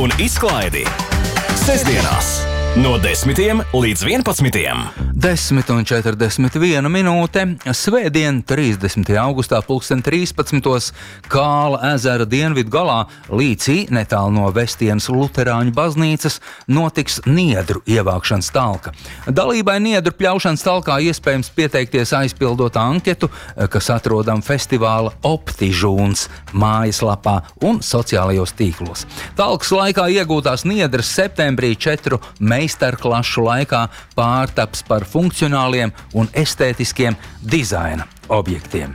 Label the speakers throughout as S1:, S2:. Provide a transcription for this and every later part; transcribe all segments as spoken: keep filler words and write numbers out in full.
S1: un izklaidi sestdienās no desmitiem līdz vienpadsmitiem.
S2: Desmit un četrdesmit viena minūte. Svētdien, trīsdesmitajā augustā, pulksten trīspadsmitos Kāla ezera dienvidu galā, līcī netālu no Vestienas luterāņu baznīcas, notiks niedru ievākšanas talka. Dalībai niedru pļaušanas talkā iespējams pieteikties aizpildot anketu, kas atrodam festivāla Optižūns mājaslapā un sociālajos tīklos. Talkas laikā iegūtās niedras septembrī četru meistarklašu laikā pārtaps par funkcionāliem un estētiskiem dizaina objektiem.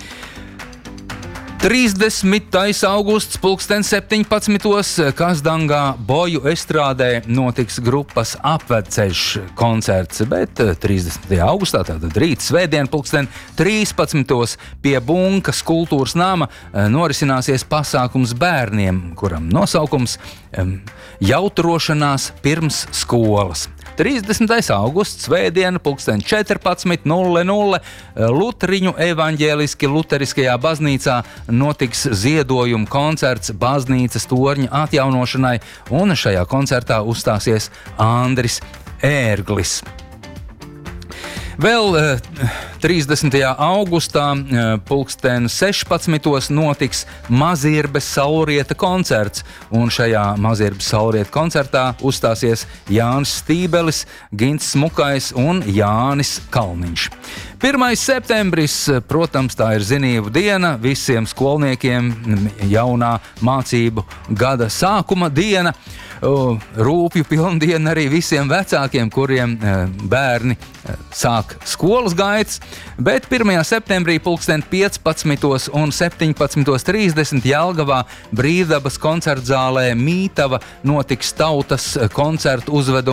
S2: trīsdesmitais augusts, pulksten septiņpadsmitos Kazdangā Boju estrādē notiks grupas Apvedceļš koncerts, bet trīsdesmitajā augustā, tātad rīt svētdien, pulksten trīspadsmitos pie Bunkas kultūras nama norisināsies pasākums bērniem, kuram nosaukums Jautrošanās pirms skolas. trīsdesmitais augusts, svētdiena, pulksten četrpadsmit nulle nulle Lutriņu evaņģēliski luteriskajā baznīcā notiks ziedojuma koncerts baznīcas torņa atjaunošanai, un šajā koncertā uzstāsies Andris Ērglis. Vēl trīsdesmitajā augustā pulksten sešpadsmitos notiks Mazirbes saulrieta koncerts, un šajā Mazirbes saulrieta koncertā uzstāsies Jānis Stībelis, Gints Smukais un Jānis Kalniņš. pirmais septembris, protams, tā ir zinību diena visiem skolniekiem, jaunā mācību gada sākuma diena, rūpju pilndiena arī visiem vecākiem, kuriem bērni sāk skolas gaitas, bet pirmajā septembrī pulksten piecpadsmitos un septiņpadsmitos trīsdesmit Jelgavā Brīvdabas koncertzālē Mītava notiks tautas koncertu uzvedums